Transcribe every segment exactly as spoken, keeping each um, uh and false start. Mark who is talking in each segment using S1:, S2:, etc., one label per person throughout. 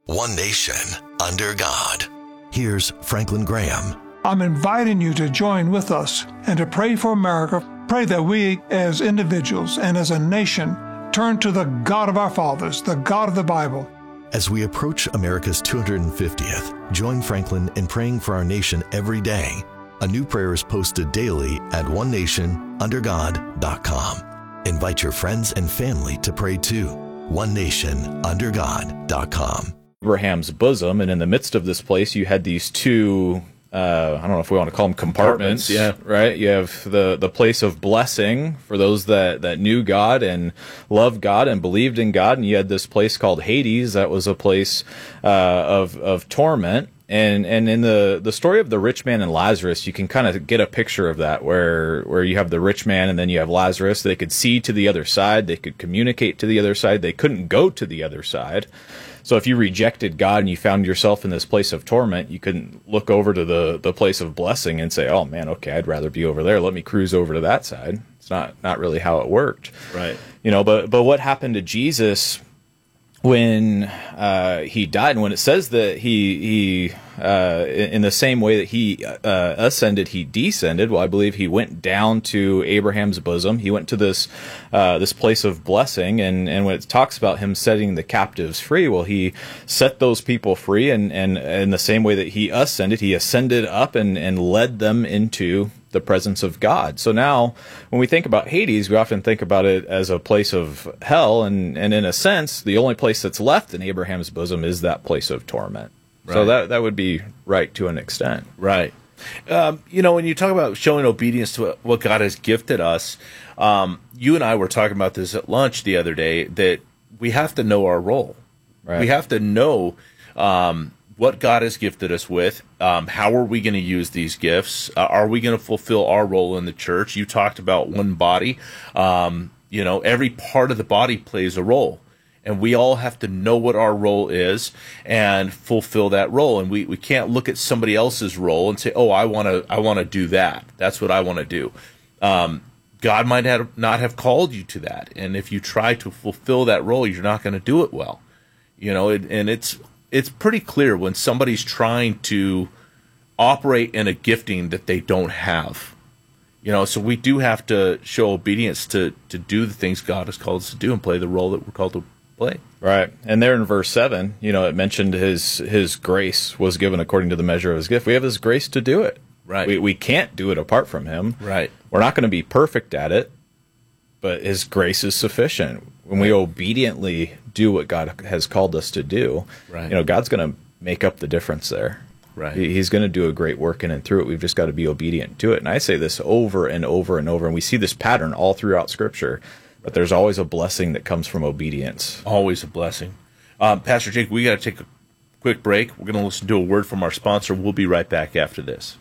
S1: One nation, under God. Here's Franklin Graham.
S2: I'm inviting you to join with us and to pray for America. Pray that we, as individuals and as a nation, turn to the God of our fathers, the God of the Bible.
S1: As we approach America's two hundred fiftieth, join Franklin in praying for our nation every day. A new prayer is posted daily at one nation under god dot com. Invite your friends and family to pray too. one nation under god dot com.
S3: Abraham's bosom, and in the midst of this place, you had these two, uh, I don't know if we want to call them compartments,
S4: yeah,
S3: right? You have the, the place of blessing for those that, that knew God and loved God and believed in God, and you had this place called Hades that was a place uh, of of torment. And and in the, the story of the rich man and Lazarus, you can kind of get a picture of that, where where you have the rich man and then you have Lazarus. They could see to the other side. They could communicate to the other side. They couldn't go to the other side. So if you rejected God and you found yourself in this place of torment, you couldn't look over to the, the place of blessing and say, oh, man, okay, I'd rather be over there. Let me cruise over to that side. It's not not really how it worked.
S4: Right.
S3: You know, but but what happened to Jesus when uh, he died, and when it says that he he uh, in the same way that he uh, ascended, he descended. Well, I believe he went down to Abraham's bosom. He went to this uh, this place of blessing, and and when it talks about him setting the captives free, well, he set those people free, and and in the same way that he ascended, he ascended up and and led them into the presence of God. So now, when we think about Hades, we often think about it as a place of hell, and, and in a sense, the only place that's left in Abraham's bosom is that place of torment. Right. So that that would be right to an extent.
S4: Right. Um, you know, when you talk about showing obedience to what God has gifted us, um, you and I were talking about this at lunch the other day, that we have to know our role. Right. We have to know um, what God has gifted us with. Um, how are we going to use these gifts? Uh, are we going to fulfill our role in the church? You talked about one body. Um, you know, every part of the body plays a role, and we all have to know what our role is and fulfill that role. And we, we can't look at somebody else's role and say, "Oh, I want to I want to do that. That's what I want to do." Um, God might have not have called you to that, and if you try to fulfill that role, you're not going to do it well. You know, it, and it's it's pretty clear when somebody's trying to operate in a gifting that they don't have. You know, so we do have to show obedience to, to do the things God has called us to do and play the role that we're called to play.
S3: Right. And there in verse seven, you know, it mentioned his his grace was given according to the measure of his gift. We have his grace to do it.
S4: Right.
S3: We we can't do it apart from him.
S4: Right.
S3: We're not going to be perfect at it, but his grace is sufficient. When we obediently do what God has called us to do,
S4: right.
S3: you know, God's going to make up the difference there.
S4: Right.
S3: He, he's going to do a great work in and through it. We've just got to be obedient to it. And I say this over and over and over, and we see this pattern all throughout Scripture, but there's always a blessing that comes from obedience.
S4: Always a blessing. Um, Pastor Jake, we got to take a quick break. We're going to listen to a word from our sponsor. We'll be right back after this.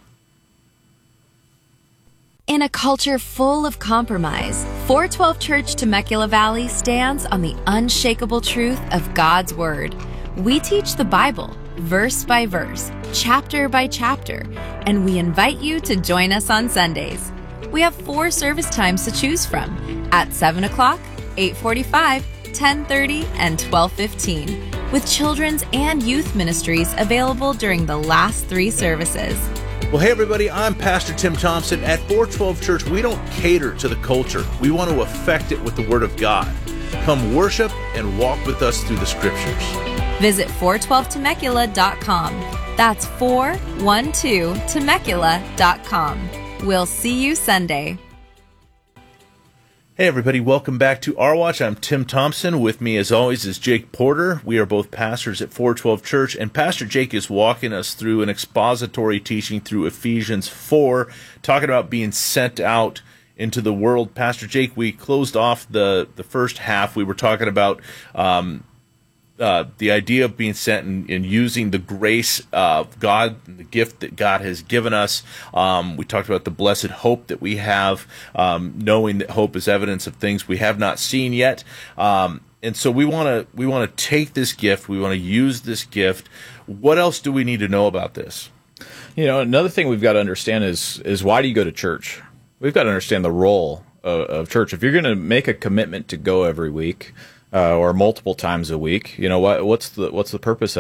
S5: In a culture full of compromise, four twelve Church Temecula Valley stands on the unshakable truth of God's Word. We teach the Bible, verse by verse, chapter by chapter, and we invite you to join us on Sundays. We have four service times to choose from, at seven o'clock, eight forty-five, ten thirty, and twelve fifteen, with children's and youth ministries available during the last three services.
S4: Well, hey, everybody, I'm Pastor Tim Thompson. At four twelve Church, we don't cater to the culture. We want to affect it with the Word of God. Come worship and walk with us through the Scriptures.
S5: Visit four twelve temecula dot com. That's four one two temecula dot com. We'll see you Sunday.
S4: Hey, everybody, welcome back to Our Watch. I'm Tim Thompson. With me, as always, is Jake Porter. We are both pastors at four twelve Church, and Pastor Jake is walking us through an expository teaching through Ephesians four, talking about being sent out into the world. Pastor Jake, we closed off the, the first half. We were talking about um, uh, the idea of being sent and, and using the grace of God, the gift that God has given us. Um, we talked about the blessed hope that we have, um, knowing that hope is evidence of things we have not seen yet. Um, and so we want to we want to take this gift. We want to use this gift. What else do we need to know about this?
S3: You know, another thing we've got to understand is is why do you go to church? We've got to understand the role of, of church. If you're going to make a commitment to go every week, Uh, or multiple times a week, you know what? What's the what's the purpose